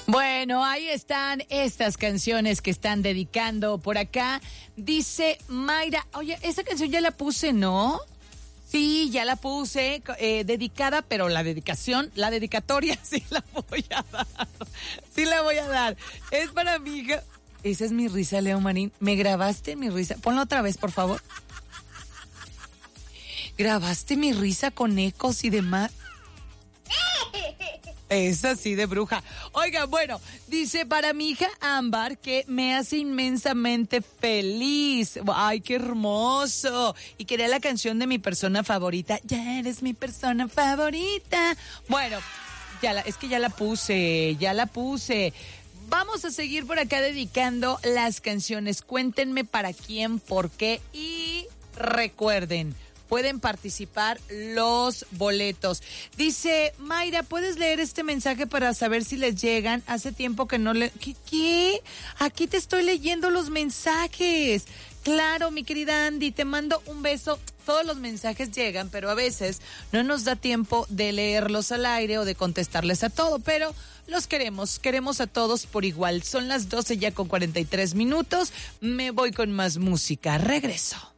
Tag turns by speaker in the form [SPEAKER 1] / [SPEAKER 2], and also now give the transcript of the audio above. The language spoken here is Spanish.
[SPEAKER 1] Bueno, ahí están estas canciones que están dedicando por acá. Dice Mayra, oye, esa canción ya la puse, ¿no? Sí, ya la puse, dedicada, pero la dedicatoria sí la voy a dar. Sí la voy a dar. Es para mi hija. Esa es mi risa, Leo Marín. ¿Me grabaste mi risa? Ponla otra vez, por favor. ¿Grabaste mi risa con ecos y demás? Es así de bruja. Oiga, bueno, dice para mi hija Ámbar que me hace inmensamente feliz. Ay, qué hermoso. Y quería la canción de mi persona favorita. Ya eres mi persona favorita. Bueno, es que ya la puse. Vamos a seguir por acá dedicando las canciones. Cuéntenme para quién, por qué y recuerden. Pueden participar los boletos. Dice Mayra, ¿puedes leer este mensaje para saber si les llegan? Hace tiempo que no le... ¿Qué? Aquí te estoy leyendo los mensajes. Claro, mi querida Andy, te mando un beso. Todos los mensajes llegan, pero a veces no nos da tiempo de leerlos al aire o de contestarles a todo, pero los queremos a todos por igual. Son las 12 ya con 43 minutos. Me voy con más música. Regreso.